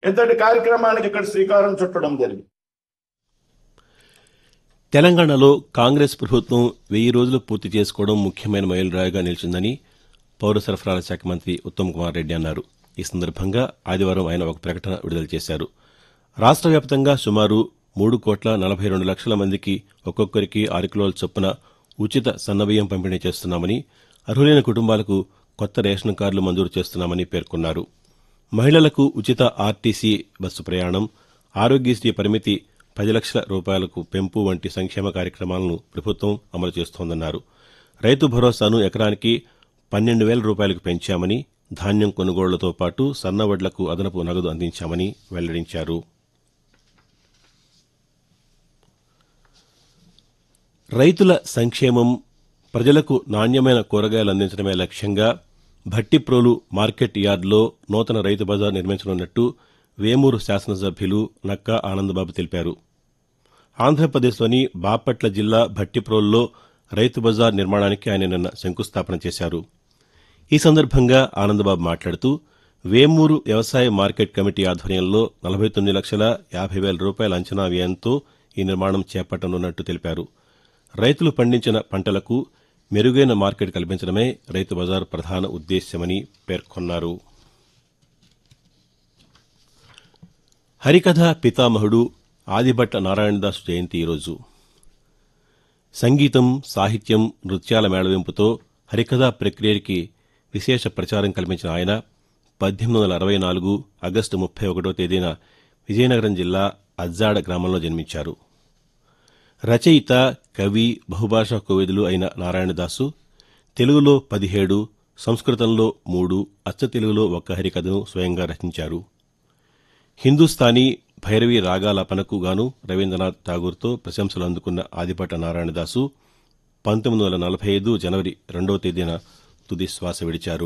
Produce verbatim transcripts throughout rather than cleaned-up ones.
ఇంతటి కార్యక్రమానికి ఇక్కడ శ్రీకారం చుట్టడం జరిగింది. తెలంగాణలో కాంగ్రెస్ ప్రభుత్వం వెయ్యి రోజులు పూర్తి చేసుకోవడం ముఖ్యమైన మైలురాయిగా నిలిచిందని పౌర సరఫరాల శాఖ మంత్రి ఉత్తమ్ కుమార్ రెడ్డి అన్నారు. ఈ సందర్భంగా ఆదివారం ఆయన ఒక ప్రకటన విడుదల చేశారు. రాష్ట్ర వ్యాప్తంగా సుమారు మూడు కోట్ల నలభై రెండు లక్షల మందికి ఒక్కొక్కరికి ఆరు కిలోల చొప్పున ఉచిత సన్నబియ్యం పంపిణీ చేస్తున్నామని, అర్హులైన కుటుంబాలకు కొత్త రేషన్ కార్డులు మంజూరు చేస్తున్నామని పేర్కొన్నారు. మహిళలకు ఉచిత ఆర్టీసీ బస్సు ప్రయాణం, ఆరోగ్యశ్రీ పరిమితి పది లక్షల రూపాయలకు పెంపు వంటి సంక్షేమ కార్యక్రమాలను ప్రభుత్వం అమలు చేస్తోందన్నారు. రైతు భరోసాను ఎకరానికి పన్నెండు వేల రూపాయలకు పెంచామని, ధాన్యం కొనుగోళ్లతో పాటు సన్నవడ్లకు అదనపు నగదు అందించామని వెల్లడించారు. రైతుల సంక్షేమం, ప్రజలకు నాణ్యమైన కూరగాయలు అందించడమే లక్ష్యంగా భట్టిప్రోలు మార్కెట్ యార్డులో నూతన రైతు బజార్ నిర్మించనున్నట్టు వేమూరు శాసనసభ్యులు నక్కా ఆనందబాబు తెలిపారు. ఆంధ్రప్రదేశ్లోని బాపట్ల జిల్లా భట్టిప్రోలులో రైతు బజార్ నిర్మాణానికి ఆయన నిన్న శంకుస్థాపన చేశారు. ఈ సందర్భంగా ఆనందబాబు మాట్లాడుతూ వేమూరు వ్యవసాయ మార్కెట్ కమిటీ ఆధ్వర్యంలో నలభై తొమ్మిది లక్షల యాభై వేల రూపాయల అంచనా వ్యయంతో ఈ నిర్మాణం చేపట్టనున్నట్టు తెలిపారు. రైతులు పండించిన పంటలకు మెరుగైన మార్కెట్ కల్పించడమే రైతు బజార్ ప్రధాన ఉద్దేశ్యమని పేర్కొన్నారు. హరికథ పితామహుడు ఆదిభట్ట నారాయణదాసు జయంతి ఈరోజు. సంగీతం, సాహిత్యం, నృత్యాల మేళవింపుతో హరికథా ప్రక్రియకి విశేష ప్రచారం కల్పించిన ఆయన పద్దెనిమిది వందల అరవై నాలుగు ఆగస్టు ముప్పై ఒకటో తేదీన విజయనగరం జిల్లా అజ్జాడ గ్రామంలో జన్మించారు. రచయిత, కవి, బహుభాషా కోవిదులు అయిన నారాయణదాసు తెలుగులో పదిహేడు, సంస్కృతంలో మూడు, అచ్చ తెలుగులో ఒక్క హరికథను స్వయంగా రచించారు. హిందుస్థానీ, భైరవి రాగాలాపనకు గాను రవీంద్రనాథ్ ఠాగూర్తో ప్రశంసలు అందుకున్న ఆదిభట్ట నారాయణదాసు పంతొమ్మిది వందల నలభై ఐదు జనవరి రెండవ తేదీన తుది శ్వాస విడిచారు.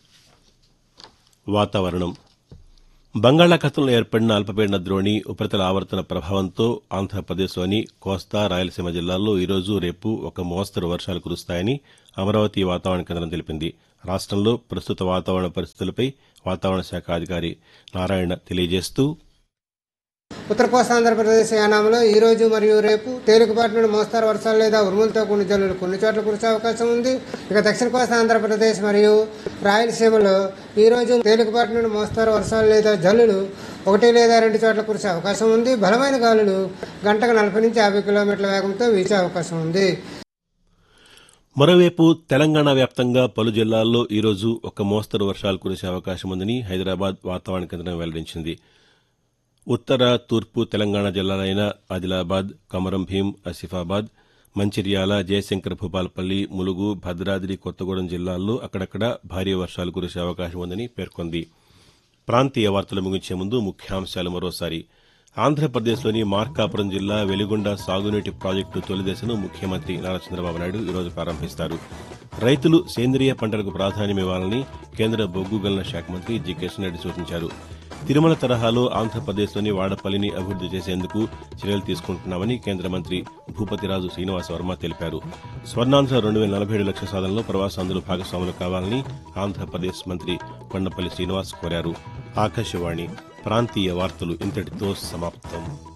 వాతావరణం. బంగాళాఖాతంలో ఏర్పడిన అల్పపీడన ద్రోణి ఉపరితల ఆవర్తన ప్రభావంతో ఆంధ్రప్రదేశ్లోని కోస్తా, రాయలసీమ జిల్లాల్లో ఈరోజు, రేపు ఒక మోస్తరు వర్షాలు కురుస్తాయని అమరావతి వాతావరణ కేంద్రం తెలిపింది. రాష్టంలో ప్రస్తుత వాతావరణ పరిస్థితులపై వాతావరణ శాఖ అధికారి నారాయణ తెలియజేస్తూ, ఉత్తర కోస్తాంధ్రప్రదేశ్ యానాంలో ఈ రోజు మరియు రేపు తేలికపాటి నుండి మోస్తారు వర్షాలు లేదా ఉరుములతో కూడిన జల్లులు కొన్ని చోట్ల కురిసే అవకాశం ఉంది. ఇక దక్షిణ కోస్తా ఆంధ్రప్రదేశ్ మరియు రాయలసీమలో ఈ రోజు తేలికపాటి నుండి మోస్తారు వర్షాలు లేదా జల్లులు ఒకటి లేదా రెండు చోట్ల కురిసే అవకాశం ఉంది. బలమైన గాలులు గంటకు నలభై నుంచి యాభై కిలోమీటర్ల వేగంతో వీచే అవకాశం ఉంది. మరోవైపు తెలంగాణ వ్యాప్తంగా పలు జిల్లాల్లో ఈరోజు ఒక మోస్తరు వర్షాలు కురిసే అవకాశం ఉందని హైదరాబాద్ వాతావరణ కేంద్రం వెల్లడించింది. ఉత్తర, తూర్పు తెలంగాణ జిల్లాలైన ఆదిలాబాద్, కొమరం భీం, ఆసిఫాబాద్, మంచిర్యాల, జయశంకర్ భూపాలపల్లి, ములుగు, భద్రాద్రి కొత్తగూడెం జిల్లాల్లో అక్కడక్కడ భారీ వర్షాలు కురిసే అవకాశం ఉందని పేర్కొంది. ప్రాంతీయ వార్తలు ముగించే ముందు ముఖ్యాంశాలు మరోసారి. ఆంధ్రప్రదేశ్లోని మార్కాపురం జిల్లా వెలిగొండ సాగునీటి ప్రాజెక్టు తొలి దశను ముఖ్యమంత్రి నారా చంద్రబాబు నాయుడు ఈరోజు ప్రారంభిస్తారు. రైతులు సేంద్రియ పంటలకు ప్రాధాన్యమివ్వాలని కేంద్ర బొగ్గు గనుల శాఖ మంత్రి జి కిషన్ రెడ్డి సూచించారు. తిరుమల తరహాలో ఆంధ్రప్రదేశ్లోని వాడపల్లిని అభివృద్ది చేసేందుకు చర్యలు తీసుకుంటున్నామని కేంద్ర మంత్రి భూపతిరాజు శ్రీనివాస వర్మ తెలిపారు. స్వర్ణాంధ్ర రెండు వేల నలభై ఏడు లక్షల సాధనలో ప్రవాసాంధ్రులు భాగస్వాములు కావాలని ఆంధ్రప్రదేశ్ మంత్రి కొండపల్లి శ్రీనివాస్ కోరారు. ఆకాశవాణి ప్రాంతీయ వార్తలు ఇంతటితో సమాప్తం.